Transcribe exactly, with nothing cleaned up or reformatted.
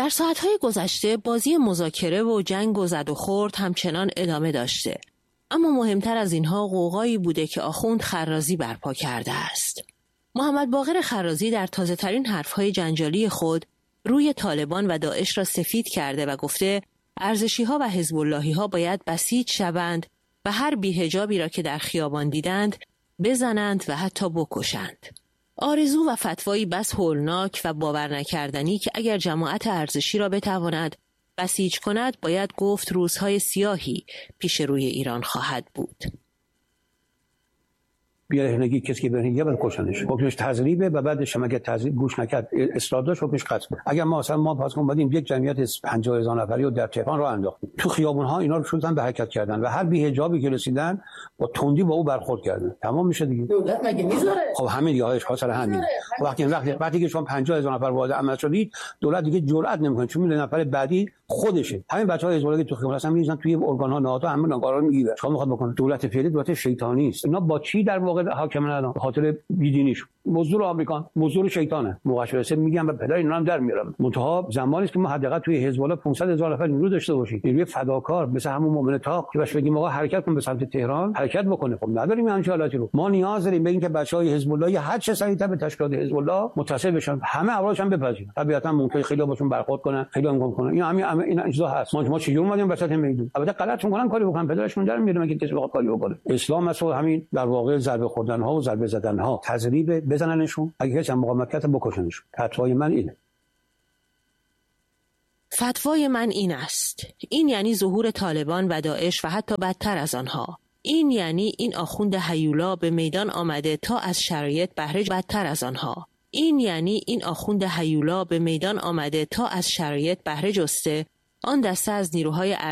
در ساعتهای گذشته بازی مذاکره و جنگ و زد و خورد همچنان ادامه داشته. اما مهمتر از اینها غوغایی بوده که آخوند خرازی برپا کرده است. محمد باقر خرازی در تازه ترین حرفهای جنجالی خود روی طالبان و داعش را سفید کرده و گفته ارزشی ها و حزب اللهی ها باید بسیج شوند و هر بی‌حجابی را که در خیابان دیدند بزنند و حتی بکشند. آرزو و فتوایی بس هولناک و باور نکردنی که اگر جماعت ارزشی را بتواند بسیج کند باید گفت روزهای سیاهی پیش روی ایران خواهد بود. بی‌رحمانگی کسی که برهنگی باید کشنش، حکمش تضریبه و بعدش هم اگه تضریب گوش نکرد اصلاح داشت حکمش قتل. اگر ما اصلا ما پس اومدیم یک جمعیت پنجاه هزار نفری رو در تهران راه انداختیم، تو خیابون ها اینا رو شدن به حرکت کردن و هر بی حجابی که رسیدن با تندی با او برخورد کردن. تمام میشه دیگه. دولت مگه میذاره؟ خب همین دیگه هاش خاصه همین. وقتی وقتی وقتی که شما پنجاه هزار نفر وارد عمل شدید دولت دیگه جرئت نمیکنه، چون میدونه نفر بعدی خودشه. همین بچهای حزب الله که تو خیابون هستن میذارن توی ارگان ها نهادها همه ناگهان رو میگیره. شما میخواد بکنه دولت فعلی دولت شیطانی است. اینا با چی در واقع حاکمن الان؟ به خاطر بیدینیش. مزدور آمریکا، مزدور شیطانه. موقعش میگم و پدر اینا هم در میارم. منتها زمانی است که ما حداقل توی حزب الله پانصد هزار نفر نیرو داشته باشیم. نیروی فداکار مثل همون مؤمن تاق که باش بگیم آقا حرکت کن به سمت تهران، حرکت بکنه. خب نداریم همین حالاتی رو. ما نیاز داریم به اینکه بچهای حزب الله هر چه سریعتر به تشکیلات حزب الله متصل بشن، همه امرش هم بپذیرن. طبیعتا ممکنه خیلی باشون برخورد کنن، خیلی هم کنن. این همین این اجزا هست. ما ما چه جور اومدیم وسط میدون. البته غلط میکنن کاری بکنن، پدرشون در میارن که کسی بخواد کاری بکنه. اسلام اصلا همین در واقع ضربه خوردن ها و ضربه زدن ها، تضریب بزننشون، اگه هیچ هم مقاومت کرد بکشنشون. فتوای من اینه. فتوای من این است. این یعنی ظهور طالبان و داعش و حتی بدتر از آنها. این یعنی این آخوند هیولا به میدان آمده تا از شرایط بهره بدتر از آنها. این یعنی این آخوند هیولا به میدان آمده تا از شرایط بهره جسته آن دسته از نیروهای